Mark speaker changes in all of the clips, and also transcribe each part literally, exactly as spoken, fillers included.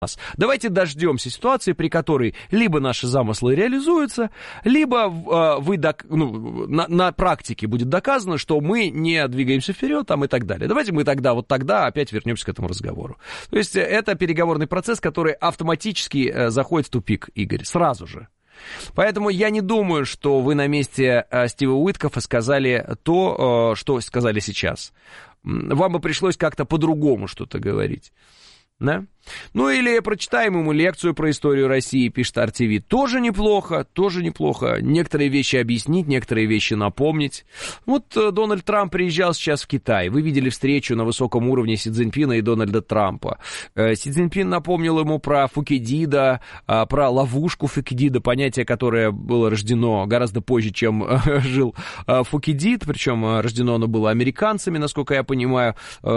Speaker 1: Давайте дождемся ситуации, при которой либо наши замыслы реализуются, либо э, вы док- ну, на, на практике будет доказано, что мы не двигаемся вперед там, и так далее. Давайте мы тогда, вот тогда опять вернемся к этому разговору. То есть это переговорный процесс, который автоматически э, заходит в тупик, Игорь, сразу же. Поэтому я не думаю, что вы на месте э, Стива Уиткоффа сказали то, э, что сказали сейчас. Вам бы пришлось как-то по-другому что-то говорить. Да? Ну или прочитаем ему лекцию про историю России, пишет ар ти ви. Тоже неплохо, тоже неплохо. Некоторые вещи объяснить, некоторые вещи напомнить. Вот Дональд Трамп приезжал сейчас в Китай. Вы видели встречу на высоком уровне Си Цзиньпина и Дональда Трампа. Си Цзиньпин напомнил ему про Фукидида, про ловушку Фукидида, понятие, которое было рождено гораздо позже, чем жил Фукидид, причем рождено оно было американцами, насколько я понимаю.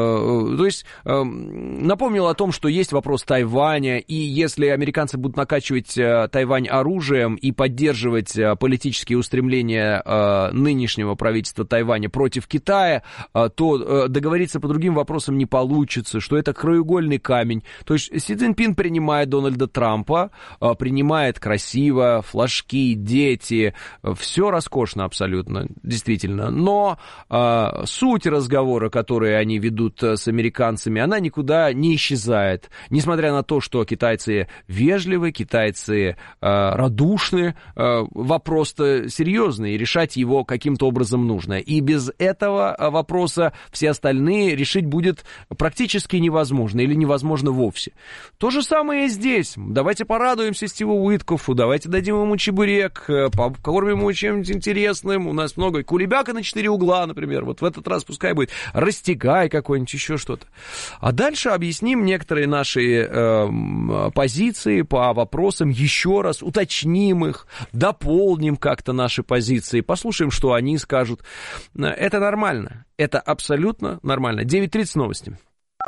Speaker 1: То есть напомнил о том, что есть вопрос Тайваня, и если американцы будут накачивать э, Тайвань оружием и поддерживать э, политические устремления э, нынешнего правительства Тайваня против Китая, э, то э, договориться по другим вопросам не получится, что это краеугольный камень. То есть Си Цзиньпин принимает Дональда Трампа, э, принимает красиво, флажки, дети, э, все роскошно абсолютно, действительно. Но э, суть разговора, который они ведут с американцами, она никуда не исчезает. Несмотря на то, что китайцы вежливы, китайцы э, радушны, э, вопрос-то серьезный, и решать его каким-то образом нужно. И без этого вопроса все остальные решить будет практически невозможно или невозможно вовсе. То же самое и здесь. Давайте порадуемся Стиву Уиткоффу, давайте дадим ему чебурек, покормим ему чем-нибудь интересным. У нас много. Кулебяка на четыре угла, например. Вот в этот раз пускай будет растягай какой-нибудь, еще что-то. А дальше объясним некоторые наши э, позиции по вопросам еще раз, уточним их, дополним как-то наши позиции, послушаем, что они скажут. Это нормально, это абсолютно нормально. девять тридцать новости.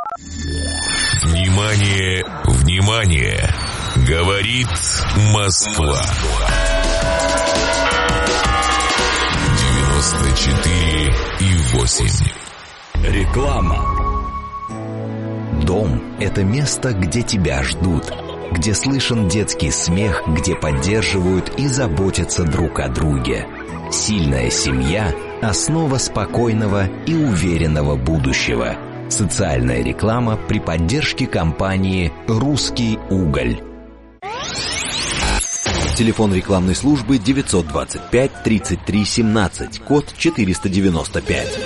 Speaker 2: Внимание, внимание! Говорит Москва. девяносто четыре и восемь.
Speaker 3: Реклама. Дом – это место, где тебя ждут, где слышен детский смех, где поддерживают и заботятся друг о друге. Сильная семья – основа спокойного и уверенного будущего. Социальная реклама при поддержке компании «Русский уголь». Телефон рекламной службы девятьсот двадцать пять тридцать три семнадцать, код четыреста девяносто пять.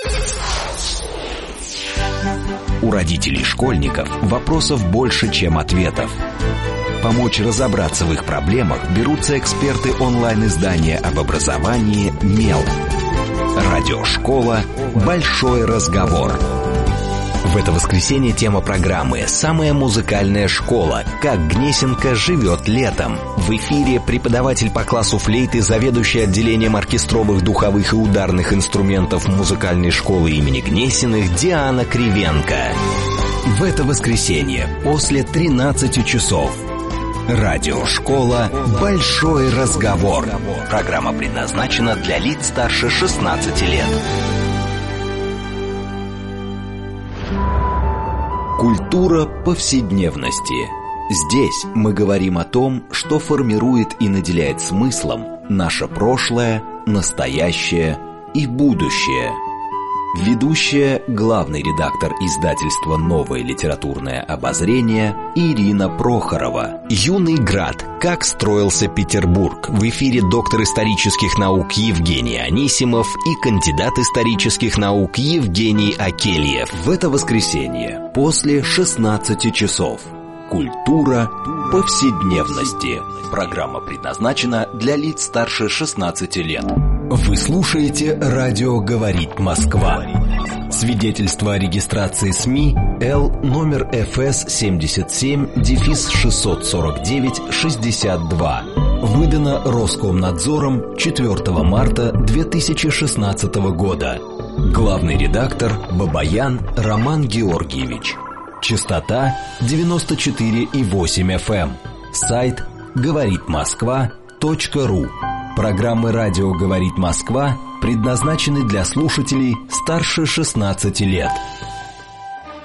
Speaker 3: У родителей школьников вопросов больше, чем ответов. Помочь разобраться в их проблемах берутся эксперты онлайн-издания об образовании «Мел». Радиошкола «Большой разговор». В это воскресенье тема программы «Самая музыкальная школа. Как Гнесинка живет летом». В эфире преподаватель по классу флейты, заведующий отделением оркестровых, духовых и ударных инструментов музыкальной школы имени Гнесиных Диана Кривенко. В это воскресенье после тринадцати часов. Радиошкола «Большой разговор». Программа предназначена для лиц старше шестнадцати лет. Культура повседневности. Здесь мы говорим о том, что формирует и наделяет смыслом наше прошлое, настоящее и будущее. Ведущая, главный редактор издательства «Новое литературное обозрение» Ирина Прохорова. «Юный град. Как строился Петербург». В эфире доктор исторических наук Евгений Анисимов и кандидат исторических наук Евгений Акельев. В это воскресенье после шестнадцати часов. Культура повседневности. Программа предназначена для лиц старше шестнадцати лет. Вы слушаете «Радио говорит Москва». Свидетельство о регистрации СМИ Л номер эф эс семьдесят семь шестьсот сорок девять шестьдесят два. Выдано Роскомнадзором четвёртого марта две тысячи шестнадцатого года. Главный редактор Бабаян Роман Георгиевич. Частота девяносто четыре и восемь эф эм. Сайт говорит москва точка ру. Программы «Радио говорит Москва» предназначены для слушателей старше шестнадцати лет.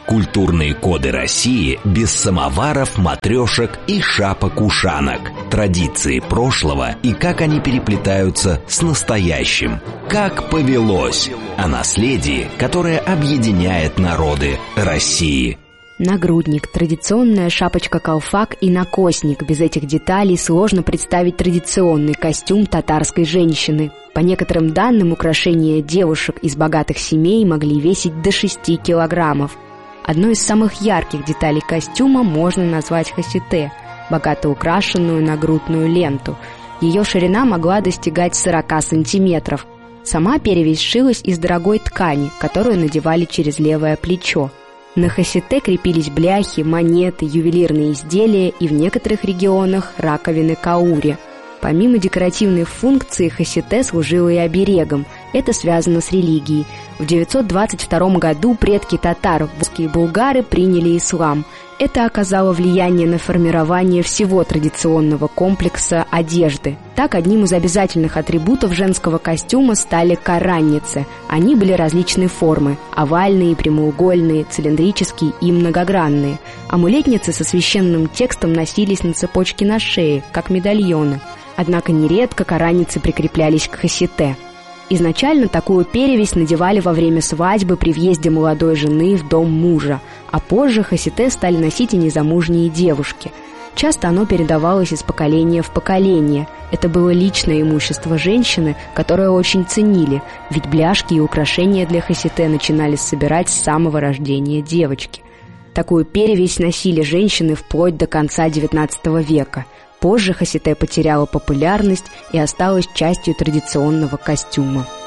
Speaker 3: Культурные коды России без самоваров, матрешек и шапок-ушанок. Традиции прошлого и как они переплетаются с настоящим. Как повелось. О наследии, которое объединяет народы России.
Speaker 4: Нагрудник, традиционная шапочка-колфак и накосник. Без этих деталей сложно представить традиционный костюм татарской женщины. По некоторым данным, украшения девушек из богатых семей могли весить до шести килограммов. Одной из самых ярких деталей костюма можно назвать хасите – богато украшенную нагрудную ленту. Ее ширина могла достигать сорока сантиметров. Сама перевязь шилась из дорогой ткани, которую надевали через левое плечо. На хасите крепились бляхи, монеты, ювелирные изделия и в некоторых регионах раковины каури. Помимо декоративной функции, хасите служило и оберегом. Это связано с религией. В девятьсот двадцать втором году предки татар, русские булгары, приняли ислам. Это оказало влияние на формирование всего традиционного комплекса одежды. Так, одним из обязательных атрибутов женского костюма стали каранницы. Они были различной формы – овальные, прямоугольные, цилиндрические и многогранные. Амулетницы со священным текстом носились на цепочке на шее, как медальоны. Однако нередко каранницы прикреплялись к хасите. Изначально такую перевязь надевали во время свадьбы при въезде молодой жены в дом мужа, а позже хасите стали носить и незамужние девушки. Часто оно передавалось из поколения в поколение. Это было личное имущество женщины, которое очень ценили, ведь бляшки и украшения для хасите начинали собирать с самого рождения девочки. Такую перевязь носили женщины вплоть до конца девятнадцатого века. Позже хасите потеряла популярность и осталась частью традиционного костюма.